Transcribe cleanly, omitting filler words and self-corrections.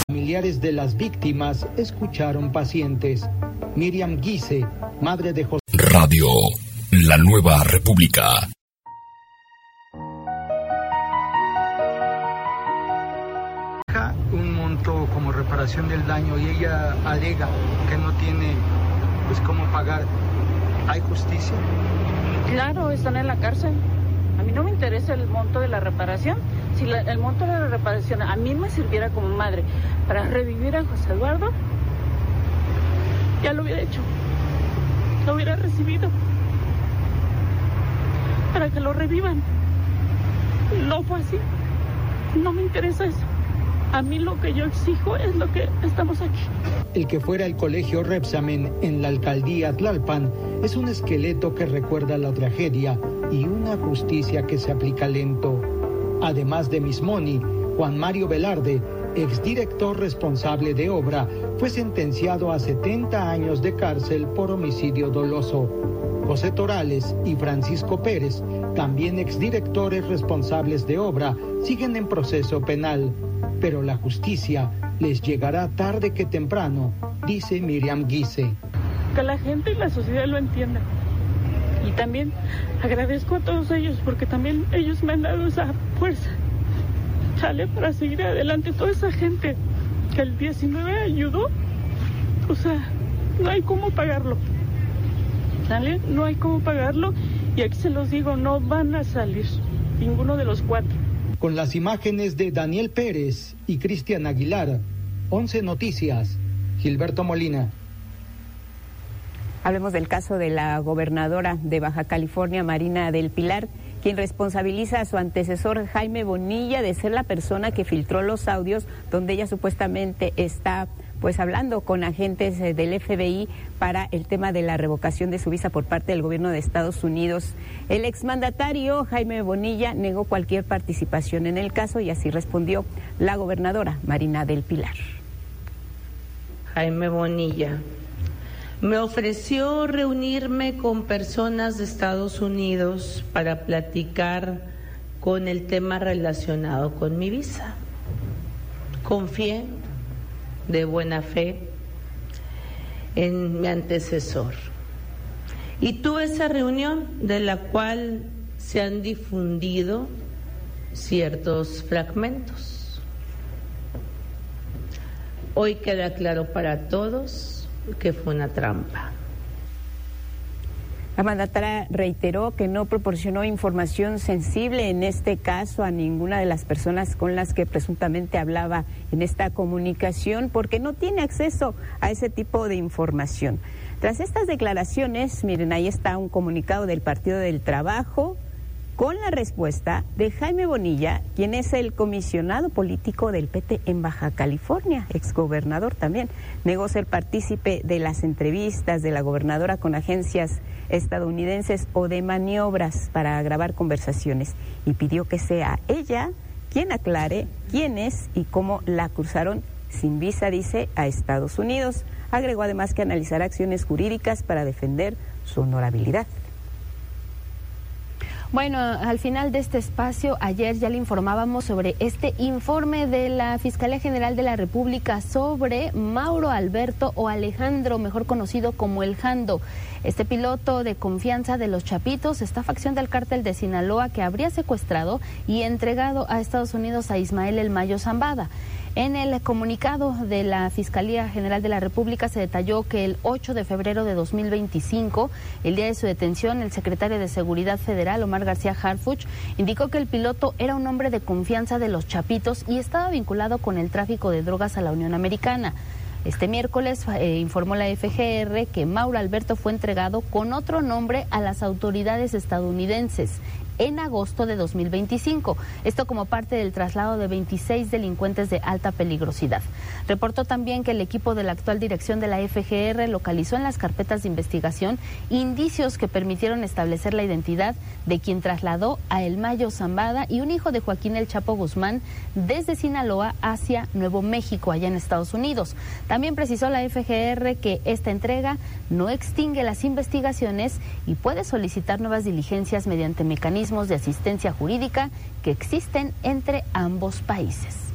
Familiares de las víctimas escucharon pacientes. Miriam Guise, madre de José. Radio La Nueva República. Un monto como reparación del daño y ella alega que no tiene pues cómo pagar. ¿Hay justicia? Claro, están en la cárcel. A mí no me interesa el monto de la reparación. Si el monto de la reparación a mí me sirviera como madre para revivir a José Eduardo, ya lo hubiera hecho. Lo hubiera recibido. Para que lo revivan. No fue así. No me interesa eso. A mí lo que yo exijo es lo que estamos aquí. El que fuera el colegio Repsamen en la alcaldía Tlalpan es un esqueleto que recuerda la tragedia y una justicia que se aplica lento. Además de Mismoni, Juan Mario Velarde, exdirector responsable de obra, fue sentenciado a 70 años de cárcel por homicidio doloso. José Torales y Francisco Pérez, también exdirectores responsables de obra, siguen en proceso penal. Pero la justicia les llegará tarde que temprano, dice Miriam Guise. Que la gente y la sociedad lo entiendan. Y también agradezco a todos ellos porque también ellos me han dado esa fuerza, ¿sale? Para seguir adelante. Toda esa gente que el 19 ayudó, o sea, no hay cómo pagarlo, ¿sale? No hay cómo pagarlo y aquí se los digo, no van a salir ninguno de los cuatro. Con las imágenes de Daniel Pérez y Cristian Aguilar, 11 Noticias, Gilberto Molina. Hablemos del caso de la gobernadora de Baja California, Marina del Pilar, quien responsabiliza a su antecesor Jaime Bonilla de ser la persona que filtró los audios donde ella supuestamente está hablando con agentes del FBI para el tema de la revocación de su visa por parte del gobierno de Estados Unidos. El exmandatario Jaime Bonilla negó cualquier participación en el caso y así respondió la gobernadora Marina del Pilar. Jaime Bonilla me ofreció reunirme con personas de Estados Unidos para platicar con el tema relacionado con mi visa. Confié de buena fe en mi antecesor. Y tuve esa reunión de la cual se han difundido ciertos fragmentos. Hoy queda claro para todos que fue una trampa. La mandataria reiteró que no proporcionó información sensible en este caso a ninguna de las personas con las que presuntamente hablaba en esta comunicación porque no tiene acceso a ese tipo de información. Tras estas declaraciones, miren, ahí está un comunicado del Partido del Trabajo con la respuesta de Jaime Bonilla, quien es el comisionado político del PT en Baja California, exgobernador también. Negó ser partícipe de las entrevistas de la gobernadora con agencias estadounidenses o de maniobras para grabar conversaciones y pidió que sea ella quien aclare quién es y cómo la cruzaron sin visa, dice, a Estados Unidos. Agregó además que analizará acciones jurídicas para defender su honorabilidad. Bueno, al final de este espacio, ayer ya le informábamos sobre este informe de la Fiscalía General de la República sobre Mauro Alberto o Alejandro, mejor conocido como El Jando. Este piloto de confianza de los Chapitos, esta facción del cártel de Sinaloa que habría secuestrado y entregado a Estados Unidos a Ismael El Mayo Zambada. En el comunicado de la Fiscalía General de la República se detalló que el 8 de febrero de 2025, el día de su detención, el secretario de Seguridad Federal, Omar García Harfuch, indicó que el piloto era un hombre de confianza de los Chapitos y estaba vinculado con el tráfico de drogas a la Unión Americana. Este miércoles informó la FGR que Mauro Alberto fue entregado con otro nombre a las autoridades estadounidenses en agosto de 2025. Esto como parte del traslado de 26 delincuentes de alta peligrosidad. Reportó también que el equipo de la actual dirección de la FGR localizó en las carpetas de investigación indicios que permitieron establecer la identidad de quien trasladó a El Mayo Zambada y un hijo de Joaquín El Chapo Guzmán desde Sinaloa hacia Nuevo México, allá en Estados Unidos. También precisó la FGR que esta entrega no extingue las investigaciones y puede solicitar nuevas diligencias mediante mecanismos de asistencia jurídica que existen entre ambos países.